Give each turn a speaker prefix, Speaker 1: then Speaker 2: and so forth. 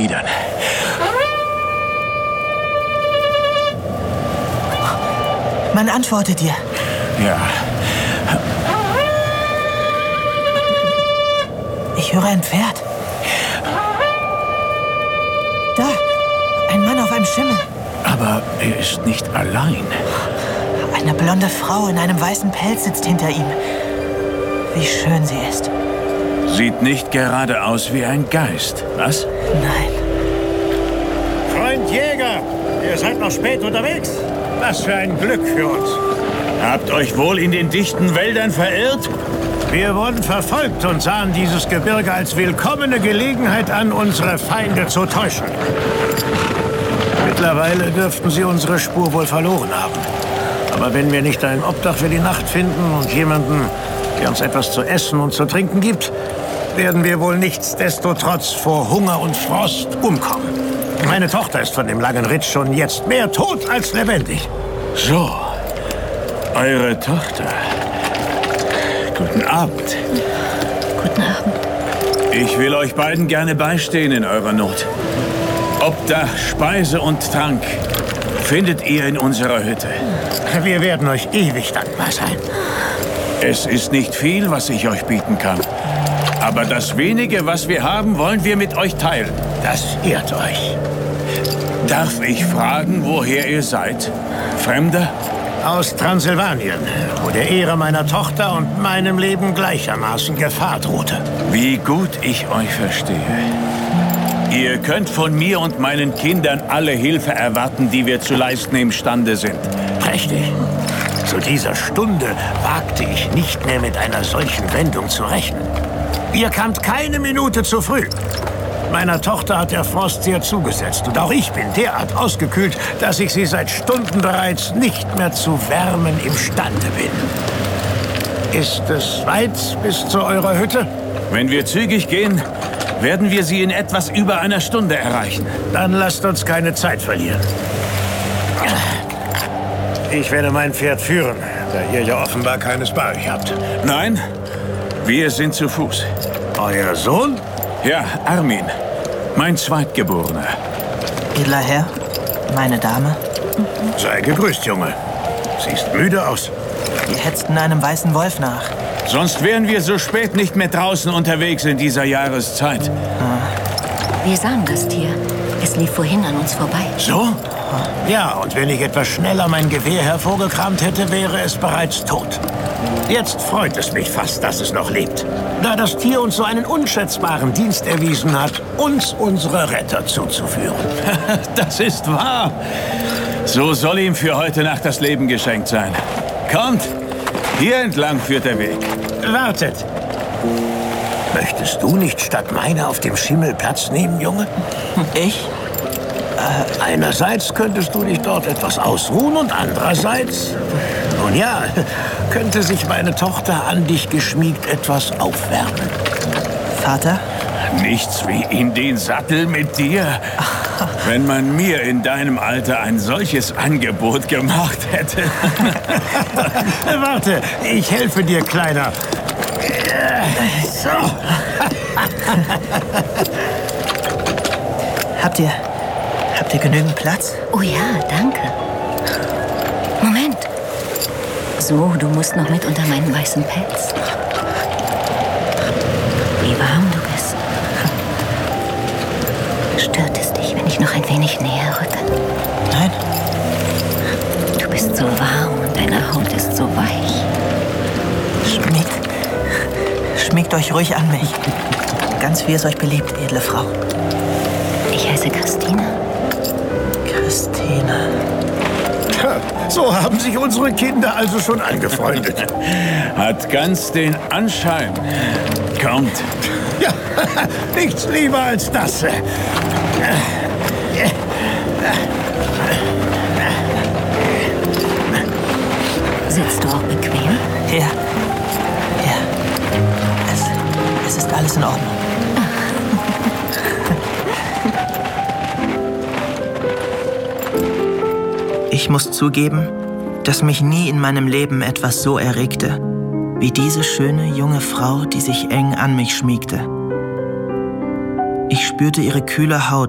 Speaker 1: erwidern.
Speaker 2: Man antwortet dir.
Speaker 1: Ja.
Speaker 2: Ich höre ein Pferd. Da, ein Mann auf einem Schimmel.
Speaker 1: Aber er ist nicht allein.
Speaker 2: Eine blonde Frau in einem weißen Pelz sitzt hinter ihm. Wie schön sie ist.
Speaker 1: Sieht nicht gerade aus wie ein Geist, was?
Speaker 2: Nein.
Speaker 3: Freund Jäger, ihr seid noch spät unterwegs. Was für ein Glück für uns.
Speaker 1: Habt euch wohl in den dichten Wäldern verirrt?
Speaker 3: Wir wurden verfolgt und sahen dieses Gebirge als willkommene Gelegenheit an, unsere Feinde zu täuschen. Mittlerweile dürften sie unsere Spur wohl verloren haben. Aber wenn wir nicht ein Obdach für die Nacht finden und jemanden, der uns etwas zu essen und zu trinken gibt, werden wir wohl nichtsdestotrotz vor Hunger und Frost umkommen. Meine Tochter ist von dem langen Ritt schon jetzt mehr tot als lebendig.
Speaker 1: So, eure Tochter. Guten Abend.
Speaker 4: Guten Abend.
Speaker 1: Ich will euch beiden gerne beistehen in eurer Not. Obdach, Speise und Trank findet ihr in unserer Hütte.
Speaker 3: Wir werden euch ewig dankbar sein.
Speaker 1: Es ist nicht viel, was ich euch bieten kann. Aber das wenige, was wir haben, wollen wir mit euch teilen.
Speaker 3: Das ehrt euch.
Speaker 1: Darf ich fragen, woher ihr seid? Fremder?
Speaker 3: Aus Transsilvanien, wo der Ehre meiner Tochter und meinem Leben gleichermaßen Gefahr drohte.
Speaker 1: Wie gut ich euch verstehe. Ihr könnt von mir und meinen Kindern alle Hilfe erwarten, die wir zu leisten imstande sind.
Speaker 3: Prächtig. Zu dieser Stunde wagte ich nicht mehr mit einer solchen Wendung zu rechnen. Ihr kamt keine Minute zu früh. Meiner Tochter hat der Frost sehr zugesetzt und auch ich bin derart ausgekühlt, dass ich sie seit Stunden bereits nicht mehr zu wärmen imstande bin. Ist es weit bis zu eurer Hütte?
Speaker 1: Wenn wir zügig gehen, werden wir sie in etwas über einer Stunde erreichen.
Speaker 3: Dann lasst uns keine Zeit verlieren. Ich werde mein Pferd führen, da ihr ja offenbar keines bei euch habt.
Speaker 1: Nein, wir sind zu Fuß.
Speaker 3: Euer Sohn?
Speaker 1: Ja, Armin, mein Zweitgeborener.
Speaker 2: Edler Herr, meine Dame.
Speaker 3: Sei gegrüßt, Junge. Siehst müde aus.
Speaker 2: Wir hetzten einem weißen Wolf nach.
Speaker 1: Sonst wären wir so spät nicht mehr draußen unterwegs in dieser Jahreszeit.
Speaker 4: Wir sahen das Tier. Es lief vorhin an uns vorbei.
Speaker 1: So?
Speaker 3: Ja, und wenn ich etwas schneller mein Gewehr hervorgekramt hätte, wäre es bereits tot. Jetzt freut es mich fast, dass es noch lebt. Da das Tier uns so einen unschätzbaren Dienst erwiesen hat, uns unsere Retter zuzuführen.
Speaker 1: Das ist wahr. So soll ihm für heute Nacht das Leben geschenkt sein. Kommt, hier entlang führt der Weg.
Speaker 3: Wartet. Möchtest du nicht statt meiner auf dem Schimmel Platz nehmen, Junge?
Speaker 2: Ich?
Speaker 3: Einerseits könntest du dich dort etwas ausruhen und andererseits, nun ja, könnte sich meine Tochter an dich geschmiegt etwas aufwärmen.
Speaker 2: Vater?
Speaker 1: Nichts wie in den Sattel mit dir. Wenn man mir in deinem Alter ein solches Angebot gemacht hätte.
Speaker 3: Warte, ich helfe dir, Kleiner. So.
Speaker 2: Habt ihr genügend Platz?
Speaker 4: Oh ja, danke. Moment. So, du musst noch mit unter meinen weißen Pelz. Wie warm du bist. Stört es dich, wenn ich noch ein wenig näher rücke?
Speaker 2: Nein.
Speaker 4: Du bist so warm und deine Haut ist so weich.
Speaker 2: Schmiegt euch ruhig an mich. Ganz wie es euch beliebt, edle Frau.
Speaker 4: Ich heiße Christina.
Speaker 2: Christina.
Speaker 3: So haben sich unsere Kinder also schon angefreundet.
Speaker 1: Hat ganz den Anschein. Kommt.
Speaker 3: Ja, nichts lieber als das.
Speaker 4: Sitzt du auch bequem?
Speaker 2: Ja. Es ist alles in Ordnung. Ich muss zugeben, dass mich nie in meinem Leben etwas so erregte, wie diese schöne junge Frau, die sich eng an mich schmiegte. Ich spürte ihre kühle Haut